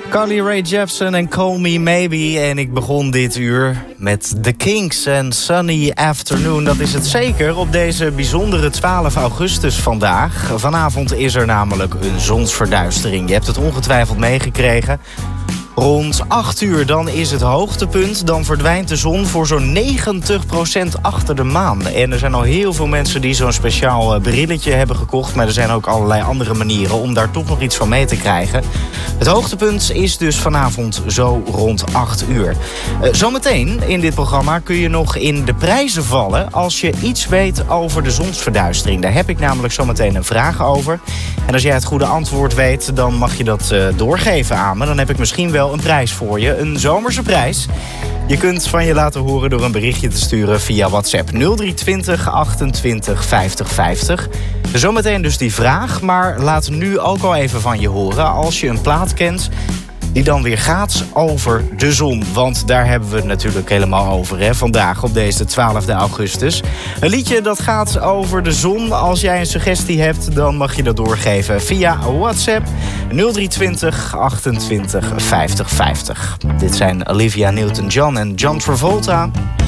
Carly Rae Jepsen en Call Me Maybe. En ik begon dit uur met The Kinks en Sunny Afternoon. Dat is het zeker op deze bijzondere 12 augustus vandaag. Vanavond is er namelijk een zonsverduistering. Je hebt het ongetwijfeld meegekregen. Rond 8 uur dan is het hoogtepunt. Dan verdwijnt de zon voor zo'n 90% achter de maan. En er zijn al heel veel mensen die zo'n speciaal brilletje hebben gekocht. Maar er zijn ook allerlei andere manieren om daar toch nog iets van mee te krijgen. Het hoogtepunt is dus vanavond zo rond 8 uur. Zometeen in dit programma kun je nog in de prijzen vallen als je iets weet over de zonsverduistering. Daar heb ik namelijk zometeen een vraag over. En als jij het goede antwoord weet, dan mag je dat doorgeven aan me. Dan heb ik misschien wel een prijs voor je. Een zomerse prijs. Je kunt van je laten horen door een berichtje te sturen via WhatsApp 0320 28 50 50. Zometeen dus die vraag, maar laat nu ook al even van je horen als je een plaat kent die dan weer gaat over de zon. Want daar hebben we het natuurlijk helemaal over, hè? Vandaag op deze 12 augustus. Een liedje dat gaat over de zon. Als jij een suggestie hebt, dan mag je dat doorgeven via WhatsApp 0320 28 50 50. Dit zijn Olivia Newton-John en John Travolta.